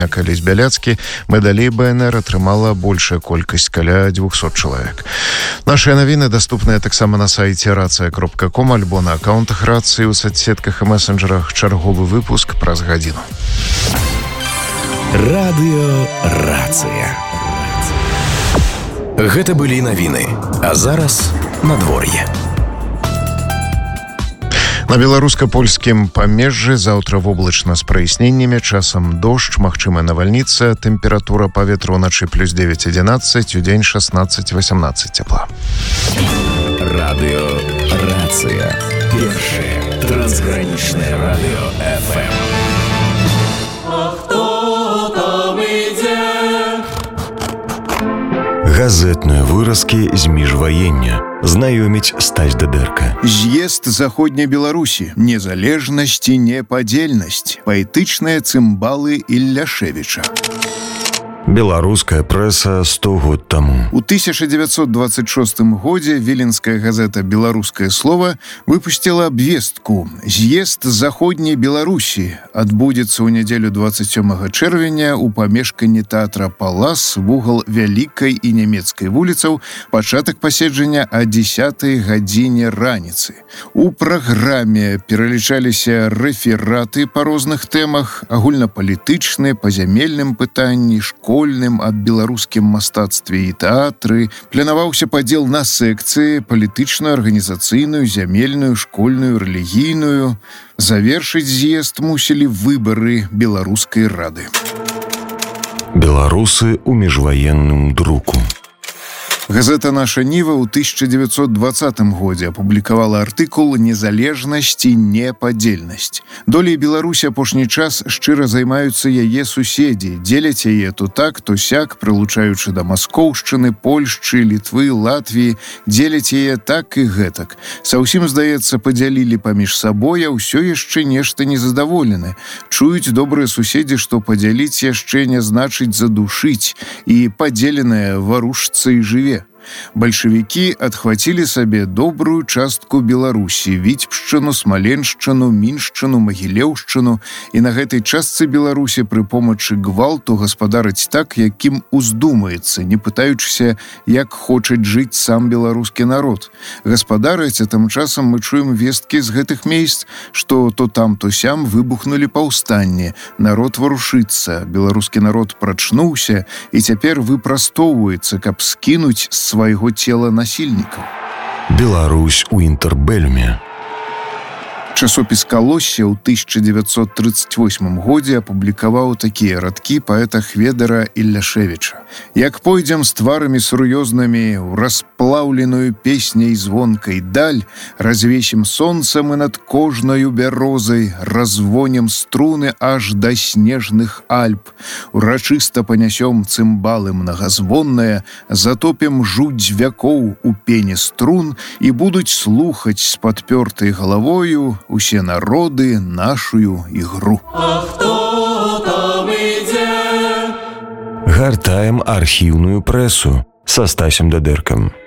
Калісь Бяляцкі, медалей БНР атрымала большая колькасць, каля 200 чалавек. Нашыя навіны даступныя таксама на сайце racia.com альбо на аккаунтах Рацыі ў соцсетках і месенджерах. Чарговы выпуск праз гадзіну. Радыё Рацыя. Гэта былі навіны, а зараз надвор'е. На беларуска-польскім памежжы заўтра воблачна з праясненнямі, часам дождж, магчымая навальніца, тэмпература паветра ўначы плюс 9-11, удзень 16-18 цяпла. Радыё Рацыя. Першае трансгранічнае радыё FM. Газетныя выразкі з міжваення. Знаёміць Стась Дадэрка. З'езд Заходняй Беларусі. Незалежнасць і непадзельнасць. Паэтычныя цымбалы Ілляшевіча. Беларуская прэса 100 год таму. У 1926 годзе віленская газета «Беларускае слово» выпусціла абвестку. З'езд Заходняй Беларусі адбудзецца ў нядзелю 27 чэрвеня ў памешканні тэатра «Палас», вугал Вялікай і Нямецкай вуліцаў, пачатак паседжання о 10 гадзіне раніцы. У праграме пералічаліся рэфераты па розных тэмах, агульнапалітычныя, па зямельным пытанні, школьным, аб беларускім мастацтве і тэатры. Планаваўся падзел на секцыі: палітычную, арганізацыйную, зямельную, школьную, рэлігійную. Завершыць з'езд мусілі выбары Беларускай рады. Беларусы ў міжваенным друку. Газета «Наша Ніва» ў 1920 годзе апублікавала артыкул «Незалежнасць і непадзельнасць». Долей Беларусі апошні час шчыра займаюцца яе суседзі, дзеляць яе то так, то сяк, прылучаючы да Маскоўшчыны, Польшчы, Літвы, Латвіі, дзеляць яе так і гэтак. Саўсім, здаецца, падзялілі паміж сабой, а ўсё яшчэ нешта незадаволены. Чуюць добрыя суседзі, што падзяліць яшчэ не значыць задушыць, і падзеленае варушцца і жыве. Бальшавікі адхвацілі сабе добрую частку Беларусі: Віцебшчыну, Смаленшчыну, Міншчыну, Магілеўшчыну, і на гэтай частцы Беларусі пры помачы гвалту гаспадарыць так, якім уздумаецца, не пытаючыся, як хоча жыць сам беларускі народ. Гаспадарыць, а тым часам мы чуем весткі з гэтых месц, што то там, то сям выбухнулі паўстанні, народ варушыцца, беларускі народ прачнуўся і цяпер выпрастоўваецца, каб скінуць свайго цела насільнікаў. Беларусь у інтэрбэльме. Часопіс «Калоссе» ў 1938 годзе апублікаваў такія радкі паэта Хведара Ілляшевіча. «Як пойдзем з тварамі сур'ёзнымі ў расплаўленую песняй звонкай даль, развесім сонца мы над кожнаю бярозай, развонем струны аж да снежных Альп, урачыста панясём цымбалы многазвонныя, затопім жудзь вякоў у пене струн і будуць слухаць з падпёртай галавою усе народы нашую ігру». А хто там ідзе? Гартаем архіўную прэсу са Стасем Дадэркам.